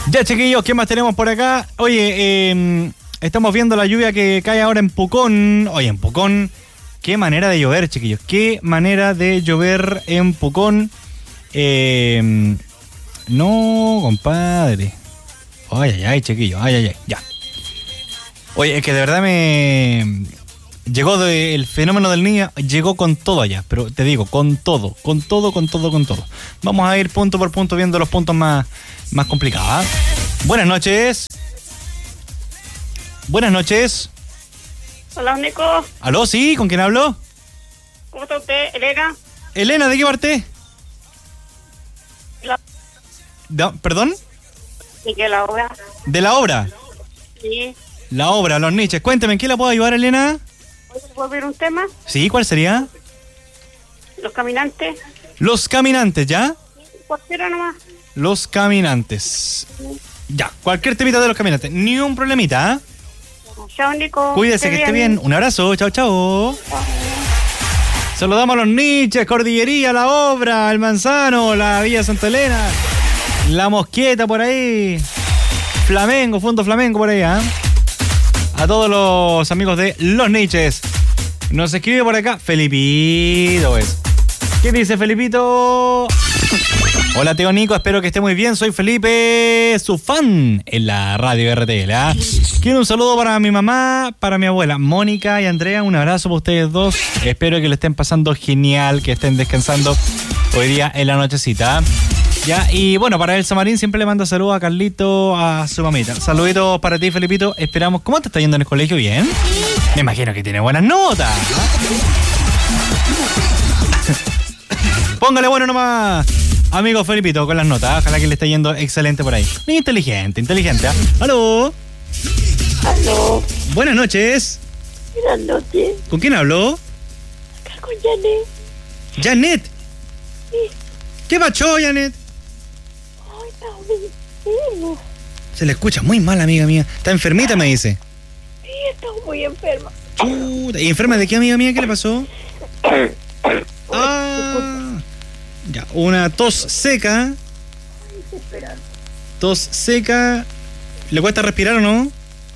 Ya, chiquillos, ¿qué más tenemos por acá? Oye, estamos viendo la lluvia que cae ahora en Pucón. Oye, en Pucón, qué manera de llover, chiquillos. Qué manera de llover en Pucón. No, compadre. Ay, chiquillos, ay, ya. Oye, es que de verdad llegó el fenómeno del niño, llegó con todo allá, pero te digo, con todo. Vamos a ir punto por punto viendo los puntos más complicados. Buenas noches. Hola, Nico. ¿Aló? ¿Sí? ¿Con quién hablo? ¿Cómo está usted, Elena? Elena, ¿de qué parte? ¿Perdón? ¿De qué la obra? ¿De la obra? Sí. La obra, los niches. Cuéntame, ¿en qué la puedo ayudar, Elena? ¿Puedo ver un tema? Sí, ¿cuál sería? Los caminantes. Los caminantes, ¿ya? Cualquiera nomás. Los caminantes. Ya, cualquier temita de los caminantes. Ni un problemita, ¿eh? Chao, Nico. Cuídese, que esté bien. Un abrazo, chao. Saludamos a los niches, Cordillería, la obra, el Manzano, la Villa Santa Elena, la Mosqueta por ahí, Flamengo, Fondo Flamengo por ahí, ¿eh? A todos los amigos de los niches. Nos escribe por acá Felipito. ¿Qué dice Felipito? Hola, Teo Nico, espero que esté muy bien. Soy Felipe, su fan en la radio RTL. Quiero un saludo para mi mamá, para mi abuela, Mónica y Andrea. Un abrazo para ustedes dos. Espero que lo estén pasando genial, que estén descansando hoy día en la nochecita. Ya, y bueno, para Elsa Marín siempre le manda saludos a Carlito, a su mamita. Saluditos para ti, Felipito. Esperamos. ¿Cómo te está yendo en el colegio? ¿Bien? Me imagino que tiene buenas notas. Póngale bueno nomás, amigo Felipito, con las notas. Ojalá que le esté yendo excelente por ahí. Inteligente. ¿Eh? ¿Aló? Buenas noches. Buenas noches. ¿Con quién habló? Acá con Janet. ¿Janet? Sí. ¿Qué pacho, Janet? Ay, está muy enfermo. Se le escucha muy mal, amiga mía. ¿Está enfermita, me dice? Sí, está muy enferma. ¿Y enferma de qué, amiga mía? ¿Qué le pasó? Ya, una tos seca. Tos seca. ¿Le cuesta respirar o no?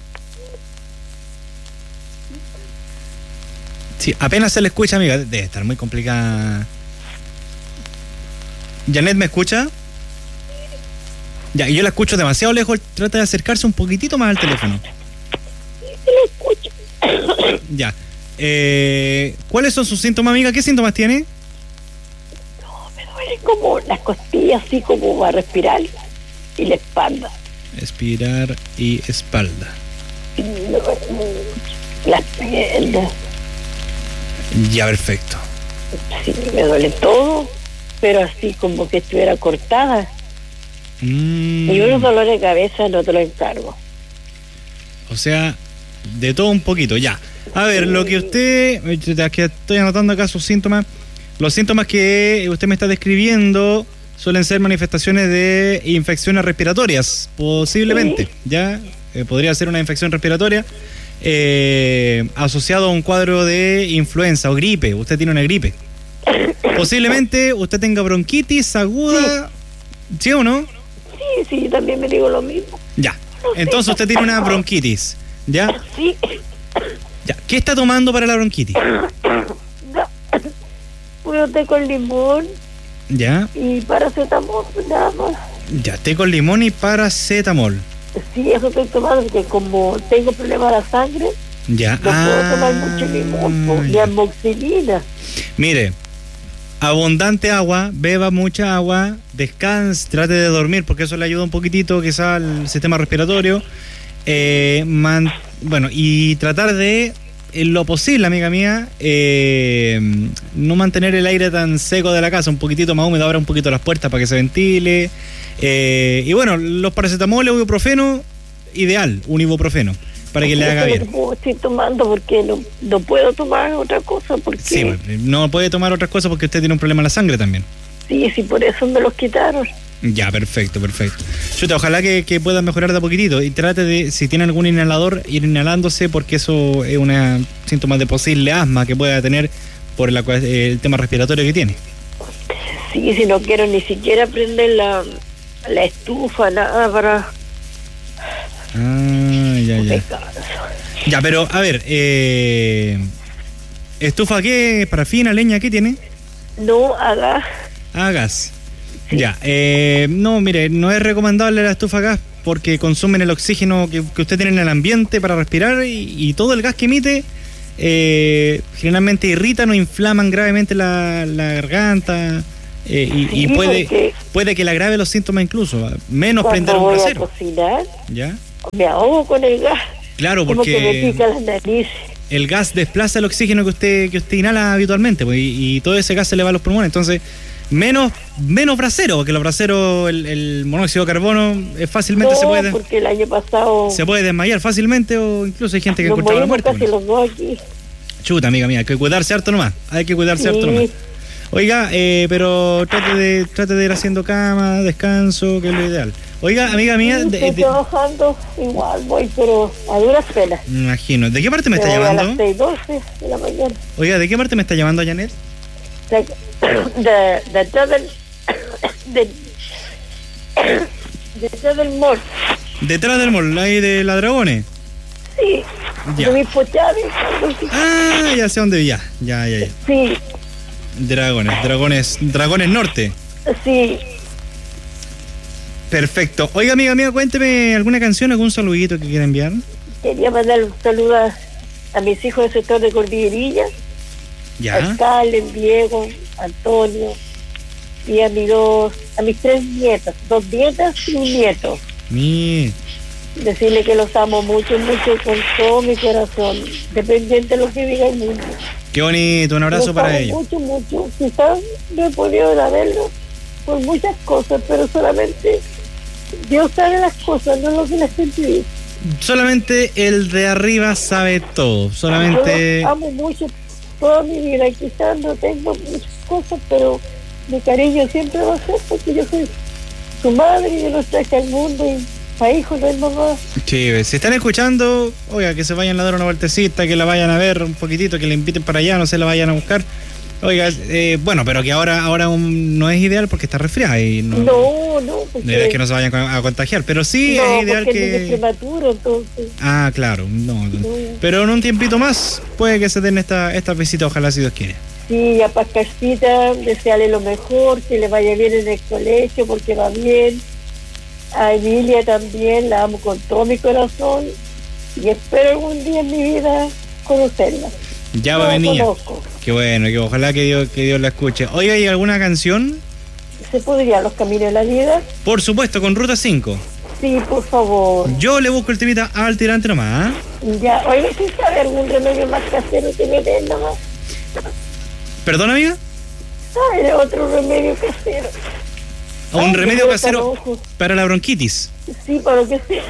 Sí, apenas se le escucha, amiga. Debe estar muy complicada. ¿Janet me escucha? Ya, y yo la escucho demasiado lejos. Trata de acercarse un poquitito más al teléfono. Sí, la escucho. Ya. ¿Cuáles son sus síntomas, amiga? ¿Qué síntomas tiene? No, me duele como las costillas, así como va a respirar. Y la espalda. Respirar y espalda. Y me duele mucho. Las piernas. Ya, perfecto. Sí, me duele todo, pero así como que estuviera cortada. Y unos dolores de cabeza no te lo encargo. O sea, de todo un poquito, ya. A ver, lo que usted... que estoy anotando acá sus síntomas. Los síntomas que usted me está describiendo suelen ser manifestaciones de infecciones respiratorias, posiblemente. Ya, podría ser una infección respiratoria asociado a un cuadro de influenza o gripe. Usted tiene una gripe. Posiblemente usted tenga bronquitis aguda. ¿Sí o no? Sí, también me digo lo mismo. Ya, entonces usted tiene una bronquitis. ¿Ya? Sí. Ya, ¿qué está tomando para la bronquitis? Puro té con limón. Ya. Y paracetamol, nada más. Ya, té con limón y paracetamol. Sí, eso estoy tomando porque como tengo problemas de la sangre, ya. No puedo tomar mucho limón, ni amoxicilina. Mire, abundante agua, beba mucha agua, descanse, trate de dormir porque eso le ayuda un poquitito quizá al sistema respiratorio. Bueno, y tratar de, en lo posible, amiga mía, no mantener el aire tan seco de la casa, un poquitito más húmedo, abra un poquito las puertas para que se ventile. Y bueno, los paracetamol, ibuprofeno, ideal, un ibuprofeno, para que le haga bien. Estoy tomando porque no puedo tomar otra cosa. Porque sí, no puede tomar otras cosas porque usted tiene un problema en la sangre también. Sí, por eso me los quitaron. Ya, perfecto. Chuta, ojalá que pueda mejorar de a poquitito y trate de, si tiene algún inhalador, ir inhalándose porque eso es un síntoma de posible asma que pueda tener por el tema respiratorio que tiene. Sí, si no quiero ni siquiera prender la estufa, nada Ah, ya. Ya, pero, a ver, ¿estufa qué? ¿Parafina, leña? ¿Qué tiene? No, a gas. A gas. Sí. Ya, no, mire, no es recomendable la estufa a gas porque consumen el oxígeno que usted tiene en el ambiente para respirar y todo el gas que emite generalmente irritan o inflaman gravemente la garganta y puede que le agrave los síntomas incluso, menos prender un brasero. Cuando voy a cocinar, ¿ya? Me ahogo con el gas. Claro, porque como que me pica las narices. El gas desplaza el oxígeno que usted inhala habitualmente, pues, y todo ese gas se le va a los pulmones, entonces menos brasero, porque los braseros, el monóxido de carbono fácilmente se puede... porque el año pasado... Se puede desmayar fácilmente o incluso hay gente que encuentra la muerte. Casi los dos aquí. Chuta, amiga mía, hay que cuidarse harto nomás. Harto nomás. Oiga, pero trate de ir haciendo cama, descanso, que es lo ideal. Oiga, amiga mía... Estoy trabajando igual, voy, pero a duras penas. Me imagino. ¿De qué parte me está llamando? A las 6:12 de la mañana. Oiga, ¿de qué parte me está llamando, Janet? Detrás del mall. ¿Detrás del mall? ¿Ahí de la Dragones? Sí. Ya. De mis pochaves. Ah, ya sé dónde ya. Sí. Dragones Norte. Sí. Perfecto. Oiga, amiga mía, cuénteme alguna canción, algún saludito que quiera enviar. Quería mandar un saludo a mis hijos del sector de Cordillerilla. Ya. A Carlen, Diego, Antonio y a mis 3 nietas, 2 nietas y un nieto. Decirle que los amo mucho con todo mi corazón, dependiente de lo que diga el mundo. Qué bonito, un abrazo para ellos. Mucho. Quizás no he podido verlo por muchas cosas, pero solamente Dios sabe las cosas, no lo que la gente dice. Solamente el de arriba sabe todo, solamente... Yo los amo mucho toda mi vida, quizás no tengo muchas cosas, pero mi cariño siempre va a ser porque yo soy su madre y yo los traje al mundo y para hijos no es mamá. Sí, si están escuchando, oiga, que se vayan a dar una vueltecita, que la vayan a ver un poquitito, que le inviten para allá, no se la vayan a buscar. Oiga, bueno, pero que ahora no es ideal porque está resfriada y no es que no se vayan a contagiar, pero sí es ideal que... es prematuro, entonces. Ah, claro, no. Pero en un tiempito más puede que se den esta visita, ojalá si Dios quiere. Sí, a Pascalcita, desearle lo mejor, que le vaya bien en el colegio porque va bien. A Emilia también, la amo con todo mi corazón y espero algún día en mi vida conocerla. Ya va a venir. Qué bueno, que ojalá que Dios la escuche. Oiga, ¿hay alguna canción? ¿Se podría Los Caminos de la Vida? Por supuesto, con Ruta 5. Sí, por favor. Yo le busco el temita al tirante nomás. Ya, oiga, ¿sí sabe algún remedio más casero que me den nomás? ¿Perdón, amiga? ¿Sabe otro remedio casero? ¿Un remedio casero para la bronquitis? Sí, para lo que sea.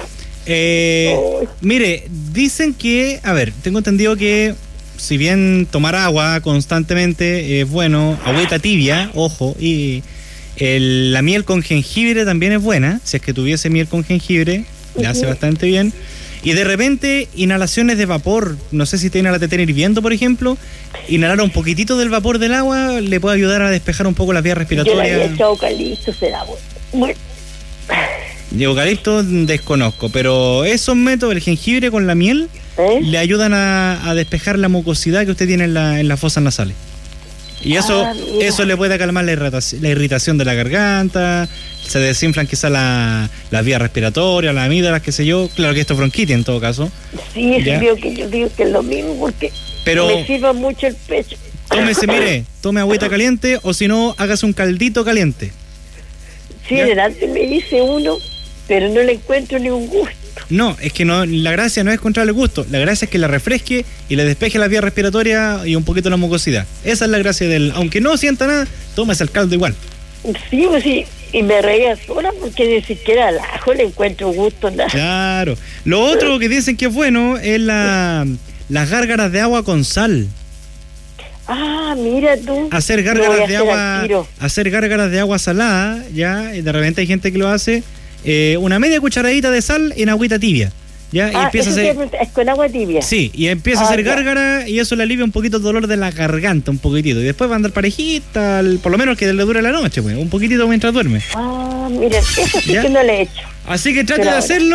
Mire, dicen que, a ver, tengo entendido que si bien tomar agua constantemente es bueno, agüita tibia, ojo, y la miel con jengibre también es buena, si es que tuviese miel con jengibre, le hace bastante bien. Y de repente, inhalaciones de vapor, no sé si tiene la tetera hirviendo, por ejemplo, inhalar un poquitito del vapor del agua le puede ayudar a despejar un poco las vías respiratorias. Yo le había echado eucalipto, será bueno. De eucalipto desconozco, pero esos métodos, el jengibre con la miel, le ayudan a despejar la mucosidad que usted tiene en las fosas nasales. Y eso le puede calmar la irritación de la garganta, se desinflan quizás las vías respiratorias, las amígdalas, qué sé yo. Claro que esto es bronquitis en todo caso. Sí, yo digo que es lo mismo porque me sirva mucho el pecho. Tome agüita caliente o si no, hágase un caldito caliente. Sí, delante me hice uno, pero no le encuentro ningún gusto. No, es que la gracia no es encontrarle gusto, la gracia es que la refresque y le despeje las vías respiratorias y un poquito la mucosidad. Esa es la gracia aunque no sienta nada, tómese el caldo igual. Sí, pues sí, y me reía sola porque ni siquiera al ajo le encuentro gusto, nada. Claro. Lo otro que dicen que es bueno es las gárgaras de agua con sal. Ah, mira tú. Hacer gárgaras de agua salada, ya, y de repente hay gente que lo hace. Una media cucharadita de sal en agüita tibia, ¿ya? Y empieza a hacer... ¿Es con agua tibia? Sí, y empieza a hacer gárgara y eso le alivia un poquito el dolor de la garganta, un poquitito. Y después va a andar parejita, por lo menos que le dure la noche, pues, un poquitito mientras duerme. Ah, mira, eso sí que no le he hecho. Así que trate de hacerlo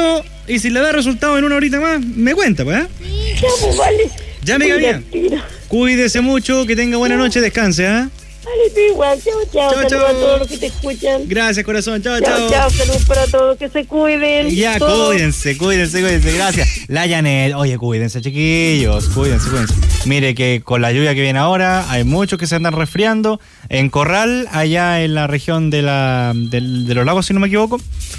Y si le da resultado en una horita más, me cuenta, pues, ¿eh? Ya, pues, vale. Ya, amiga mía. Cuídese mucho, que tenga buena noche, descanse, ¿ah? Vale, tú igual. Chao. Saludos a todos los que te escuchan. Gracias, corazón. Chao. Saludos para todos. Que se cuiden. Ya, todos. cuídense. Gracias. La Janet. Oye, cuídense, chiquillos. Cuídense. Mire que con la lluvia que viene ahora, hay muchos que se andan resfriando. En Corral, allá en la región de los lagos, si no me equivoco,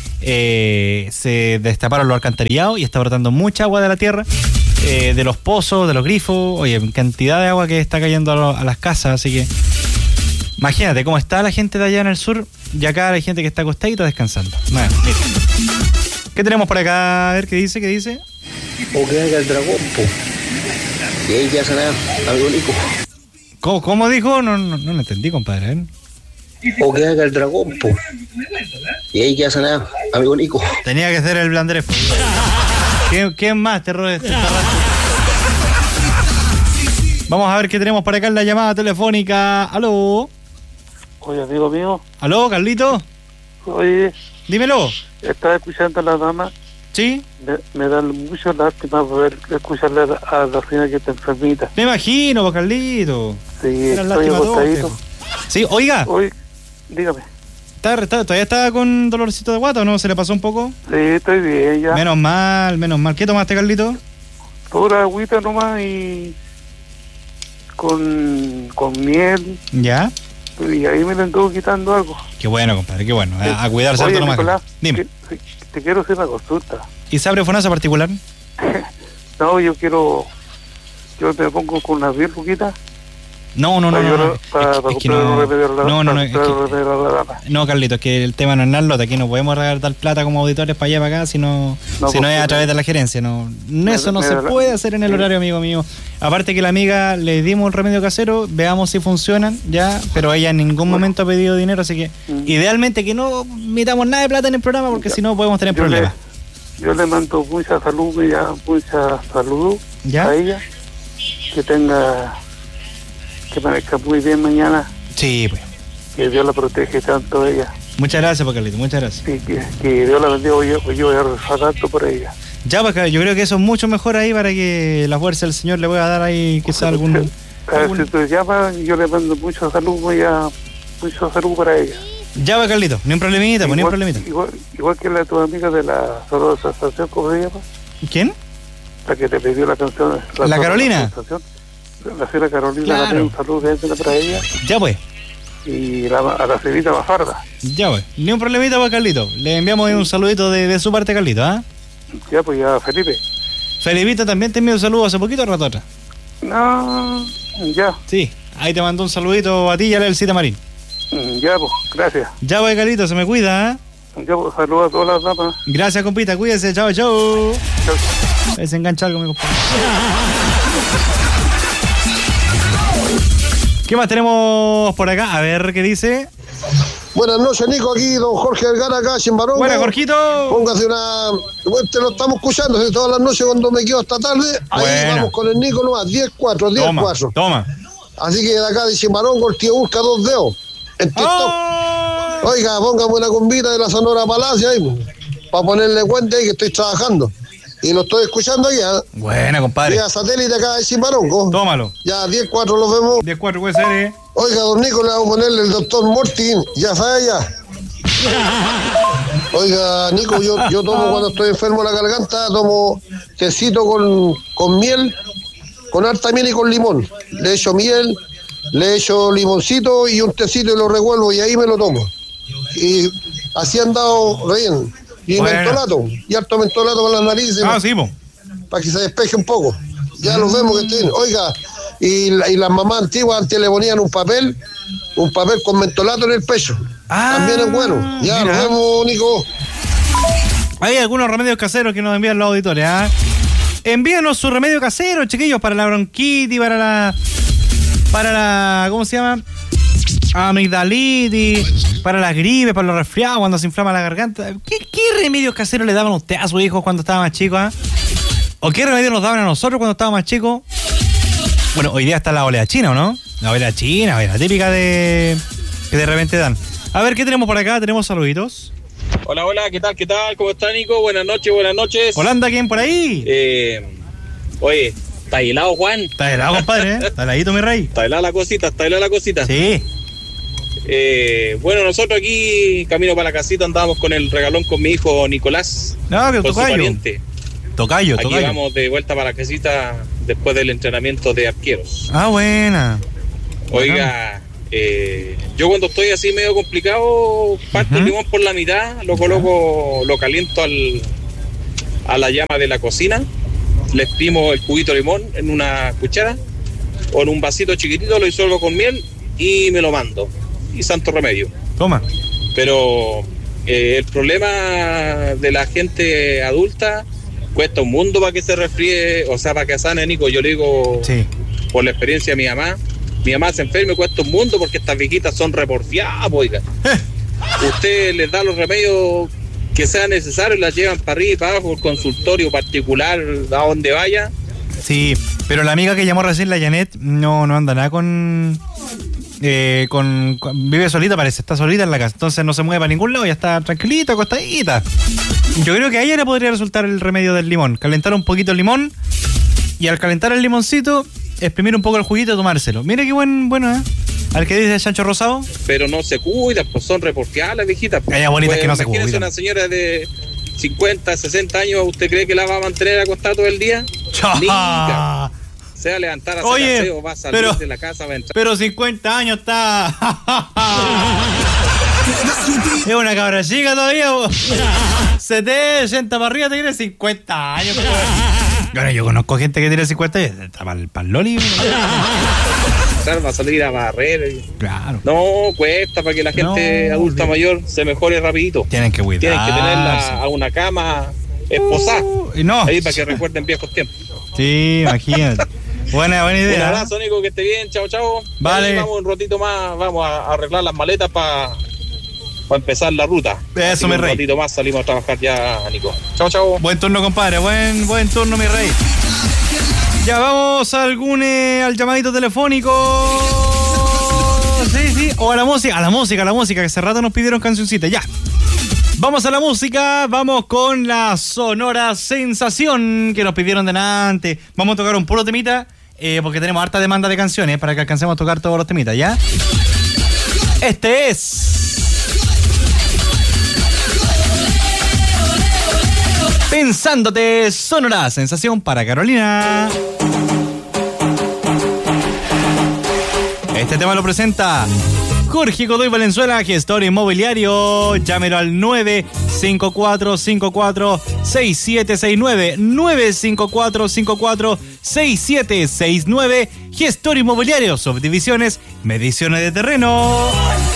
se destaparon los alcantarillados y está brotando mucha agua de la tierra. De los pozos, de los grifos. Oye, cantidad de agua que está cayendo a las casas, así que imagínate cómo está la gente de allá en el sur y acá hay gente que está acostadita descansando. Bueno, mira. ¿Qué tenemos por acá? A ver, ¿qué dice? O que haga el dragón, po. Y ahí ya será algo único. ¿Cómo dijo? No lo entendí, compadre. O que haga el dragón, po. Y ahí ya será algo único. Tenía que ser el blandrés. ¿Quién más te roba este rato? Vamos a ver qué tenemos por acá en la llamada telefónica. ¿Aló? Oye, amigo mío. ¿Aló, Carlito? Oye. Dímelo. Estaba escuchando a la dama. ¿Sí? Me da mucho lástima poder escucharle a la señora que está enfermita. Me imagino, Carlito. Sí, estoy acostadito. Sí, oiga. Oye, dígame. ¿Todavía está con dolorcito de guata o no? ¿Se le pasó un poco? Sí, estoy bien ya. Menos mal. ¿Qué tomaste, Carlito? Pura agüita nomás y con miel. ¿Ya? Y ahí me le anduvo quitando algo. Qué bueno, compadre, qué bueno. A cuidarse harto nomás. Nicolás, dime. Te quiero hacer una consulta. ¿Y se abre FONASA particular? No, yo me pongo con unas 10 luquitas. No. No, Carlito, es que el tema no es Narlota, aquí no podemos regalar plata como auditores para allá para acá, si no es a través de la gerencia. Eso no se puede hacer en el horario, amigo mío. Aparte que la amiga le dimos un remedio casero, veamos si funcionan, ya, pero ella en ningún momento ha pedido dinero, así que idealmente que no metamos nada de plata en el programa, porque si no podemos tener problemas. Yo le mando mucha salud a ella, que parezca muy bien mañana. Sí, pues. Que Dios la protege tanto a ella. Muchas gracias, Carlito, muchas gracias. Sí, que Dios la bendiga, yo voy a rezar tanto por ella. Ya, pues yo creo que eso es mucho mejor ahí para que la fuerza del Señor le pueda dar ahí quizá algún... Si tú llamas, yo le mando mucha salud para ella. Ya va, Carlito, ni un problemita, ni un problemita. Igual que tu amiga de la Sorosa Estación, ¿cómo se llama? ¿Quién? La que te pidió la canción. ¿La Carolina? La señora Carolina, claro. Un saludo para ella. Ya pues. Y a la Cevita Bafarda. Ya pues, ni un problemita para Carlito. Le enviamos un saludito de su parte, Carlito, ¿ah? Ya pues, ya Felipe. Felipito también te envió un saludo hace poquito, rato atrás. No, ya. Sí, ahí te mandó un saludito a ti y a Lelcita Marín. Ya pues, gracias. Ya pues, Carlito, se me cuida, ¿ah? Ya pues, saludos a todas las damas. Gracias, compita, cuídese, chao. Chao. Ahí se engancha algo, mi compadre. ¿Qué más tenemos por acá? A ver qué dice. Buenas noches, Nico, aquí don Jorge Vergara, acá en Barón. Buenas, Jorgito. Póngase te lo estamos escuchando todas las noches cuando me quedo hasta tarde. Ahí vamos con el Nico nomás, 10-4. Toma. Así que de acá de Chimbarongo el tío busca 2 dedos en TikTok. ¡Oh! Oiga, póngame una combita de la Sonora Palacio ahí, para ponerle cuenta ahí que estoy trabajando. Y lo estoy escuchando allá. Buena, compadre. Vía satélite acá de Chimbarongo. Tómalo. Ya, 10-4 los vemos. 10-4 puede ser, Oiga, don Nico, le vamos a ponerle el doctor Morty. Ya sabe ya. Oiga, Nico, yo tomo cuando estoy enfermo de la garganta, tomo tecito con miel, con harta miel y con limón. Le echo miel, le echo limoncito y un tecito y lo revuelvo y ahí me lo tomo. Y así han dado re bien. Y mentolato, y harto mentolato para las narices. Sí, para que se despeje un poco. Ya los vemos que estén. Oiga, y las mamás antiguas antes le ponían un papel con mentolato en el pecho. También es bueno. Ya mira. Nos vemos, Nico. Hay algunos remedios caseros que nos envían los auditores, ¿ah? Envíanos su remedio casero, chiquillos, para la bronquitis, para la ¿cómo se llama? Amigdalitis, para las gripes, para los resfriados, cuando se inflama la garganta. ¿Qué remedios caseros le daban usted a su hijo cuando estaba más chico? ¿O qué remedios nos daban a nosotros cuando estábamos más chicos? Bueno, hoy día está la olea china, ¿o no? La olea china, la típica que de repente dan. A ver, ¿qué tenemos por acá? Tenemos saluditos. Hola, hola, ¿qué tal? ¿Cómo está, Nico? Buenas noches. Holanda, ¿quién por ahí? Oye, ¿está helado, Juan? Está helado, compadre, ¿eh? Está heladito, mi rey. Está helada la cosita. Sí. Bueno, nosotros aquí, camino para la casita, andábamos con el regalón con mi hijo Nicolás. No, que con tocayo. su pariente. Tocayo. Aquí vamos de vuelta para la casita después del entrenamiento de arqueros. Ah, buena. Oiga, yo cuando estoy así medio complicado, parto el limón por la mitad, lo coloco, lo caliento a la llama de la cocina, le exprimo el juguito de limón en una cuchara o en un vasito chiquitito, lo disuelvo con miel y me lo mando. Y santo remedio. Toma. Pero el problema de la gente adulta cuesta un mundo para que se resfríe, o sea, para que sane, Nico. Yo le digo, Sí. por la experiencia de mi mamá se enferma y cuesta un mundo porque estas viejitas son reporfiadas, oiga. Usted les da los remedios que sean necesarios, las llevan para arriba y para abajo, por consultorio particular, a donde vaya. Sí, pero la amiga que llamó recién, la Janet, no anda nada con vive solita, parece, está solita en la casa, entonces no se mueve para ningún lado, ya está tranquilita, acostadita. Yo creo que a ella le podría resultar el remedio del limón, calentar un poquito el limón y al calentar el limoncito, exprimir un poco el juguito y tomárselo. Mira qué bueno, ¿eh? Al que dice Chancho Rosado. Pero no se cuidan, pues son reporfiadas las viejitas. Pues. Hay bonitas que no se imagínese cuidan. Una señora de 50, 60 años, ¿usted cree que la va a mantener acostada todo el día? Nica. Se va a levantar a hacer aseo, va a salir de la casa, va a entrar. Pero 50 años está. Es una cabra chica todavía, vos. 70 para arriba te quiere 50 años. Bueno, yo conozco gente que tiene 50 años. Está para el loli. Va a salir a barrer. Claro. No, cuesta para que la gente adulta mayor se mejore rapidito. Tienen que cuidar. Tienen que tenerla a una cama esposada. No. Ahí para que recuerden viejos tiempos. Sí, imagínate. Buena idea. Un abrazo, Nico, que esté bien. Chao. Vale. Ahí vamos un ratito más, vamos a arreglar las maletas para empezar la ruta. Eso, mi rey. Un ratito más salimos a trabajar ya, Nico. Chao. Buen turno, compadre. Buen turno, mi rey. Ya vamos al llamadito telefónico. Sí. O a la música, que hace rato nos pidieron cancioncita. Ya. Vamos a la música, vamos con la Sonora Sensación que nos pidieron delante. Vamos a tocar un puro temita, porque tenemos harta demanda de canciones para que alcancemos a tocar todos los temitas, ¿ya? Este es Pensándote, Sonora Sensación para Carolina. Este tema lo presenta Jorge Godoy Valenzuela, gestor inmobiliario. Llámelo al 954-54-6769. 954-54-6769. Gestor inmobiliario, subdivisiones, mediciones de terreno.